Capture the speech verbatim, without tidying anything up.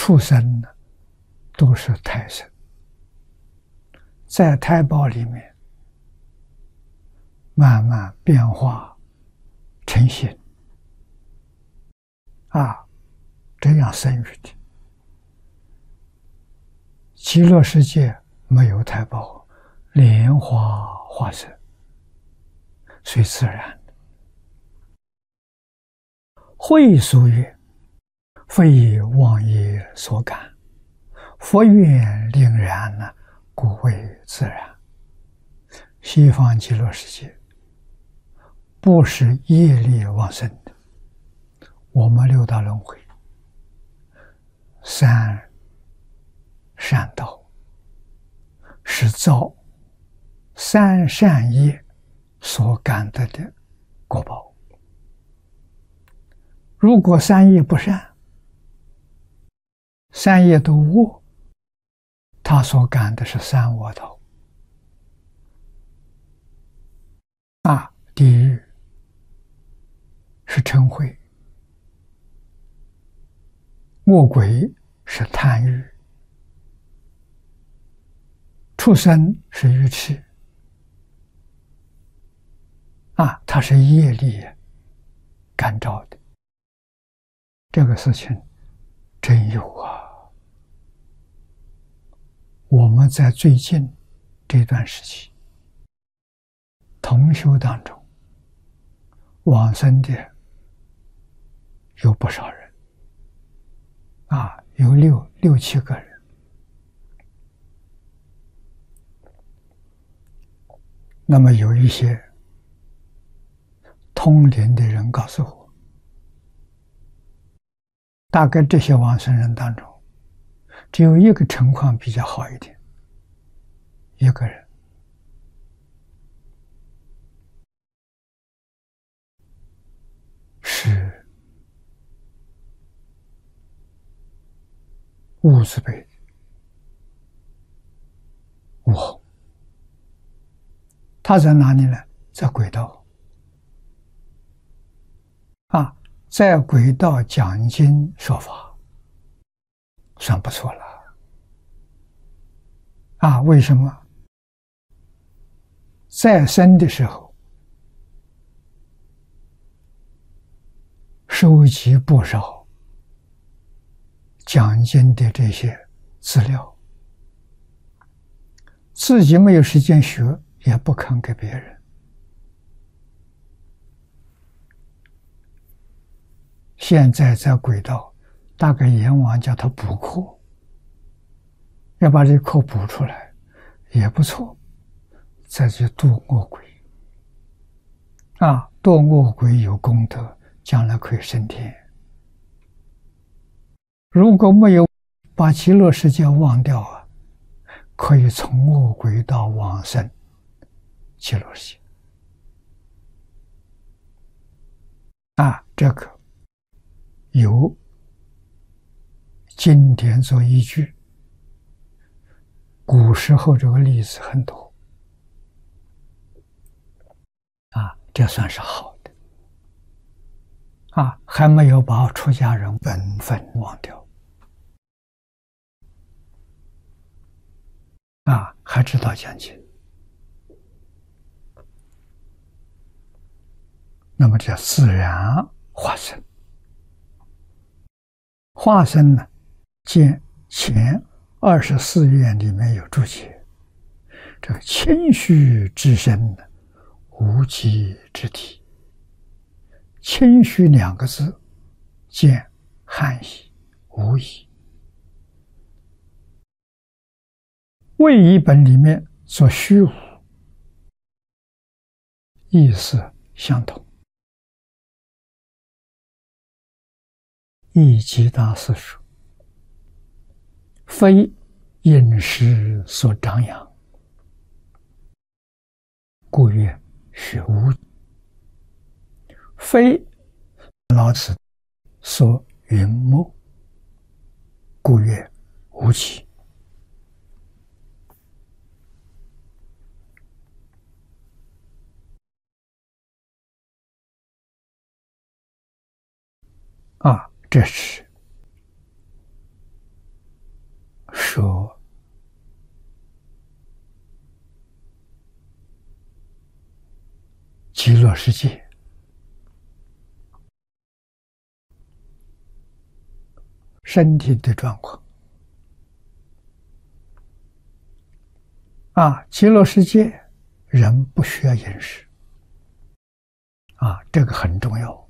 畜生呢，都是胎生，在胎胞里面慢慢变化成形啊，这样生育的。极乐世界没有胎胞，莲花化生，随自然的。会所曰：非以妄业所感，佛愿令然呢，故谓自然。西方极乐世界不是业力旺盛的，我们六道轮回三善道是造三善业所感得的果报。如果三业不善，三业都恶，他所感的是三恶道啊，地狱是嗔恚，恶鬼是贪欲，畜生是愚痴啊，它是业力感召的。这个事情真有啊！我们在最近这段时期同修当中往生的有不少人啊，有六六七个人。那么有一些通灵的人告诉我，大概这些往生人当中，只有一个情况比较好一点，一个人是物字辈的悟后，他在哪里呢？在轨道啊，在轨道讲经说法，算不错了啊！为什么？在生的时候收集不少讲经的这些资料，自己没有时间学，也不肯给别人。现在在轨道，大概阎王叫他补课，要把这课补出来，也不错，再去度恶鬼啊，度恶鬼有功德，将来可以升天。如果没有把极乐世界忘掉啊，可以从恶鬼道往生极乐世界啊，这个有经典做依据。古时候这个例子很多啊，这算是好的啊，还没有把出家人本分忘掉啊，还知道讲经。那么这自然化身，化身呢，见前二十四愿里面有注解，这个谦虚之身呢，无极之体。谦虚两个字，见汉译、无译。魏译本里面说虚无，意思相同。一即大师说，非饮食所长养，故曰虚无；非老子所云墨，故曰无极。啊，这是说极乐世界身体的状况啊，极乐世界人不需要饮食啊，这个很重要。